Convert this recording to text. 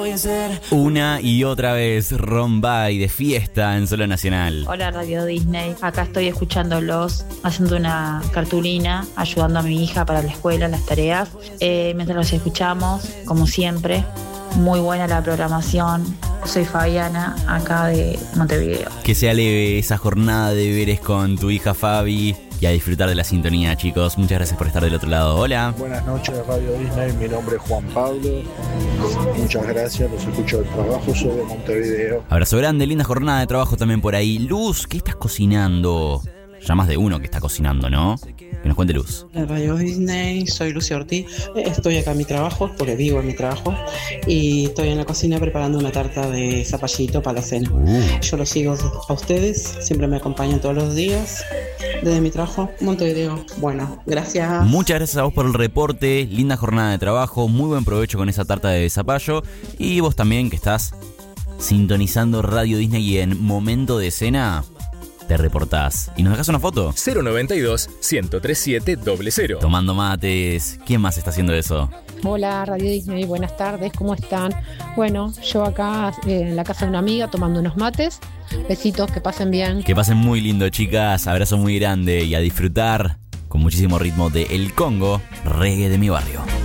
Una y otra vez Rombay de fiesta en Solo Nacional. Hola Radio Disney, acá estoy escuchándolos, haciendo una cartulina, ayudando a mi hija para la escuela, las tareas. Mientras los escuchamos, como siempre, muy buena la programación. Soy Fabiana, acá de Montevideo. Que sea leve esa jornada de deberes con tu hija Fabi y a disfrutar de la sintonía, chicos. Muchas gracias por estar del otro lado. Hola. Buenas noches, Radio Disney. Mi nombre es Juan Pablo. Muchas gracias, los escucho del trabajo. Soy de Montevideo. Abrazo grande, linda jornada de trabajo también por ahí. Luz, ¿qué estás cocinando? Ya más de uno que está cocinando, ¿no? Que nos cuente Luz. Hola Radio Disney, soy Lucia Ortiz. Estoy acá en mi trabajo, porque vivo en mi trabajo, y estoy en la cocina preparando una tarta de zapallito para la cena. Yo los sigo a ustedes, siempre me acompañan todos los días desde mi trabajo, Montevideo. Bueno, gracias. Muchas gracias a vos por el reporte, linda jornada de trabajo, muy buen provecho con esa tarta de zapallo, y vos también que estás sintonizando Radio Disney y en momento de cena te reportás y nos dejás una foto. 092-103700. Tomando mates. ¿Quién más está haciendo eso? Hola Radio Disney, buenas tardes, ¿cómo están? Bueno, yo acá en la casa de una amiga tomando unos mates. Besitos, que pasen bien. Que pasen muy lindo, chicas. Abrazo muy grande y a disfrutar con muchísimo ritmo de El Congo, reggae de mi barrio.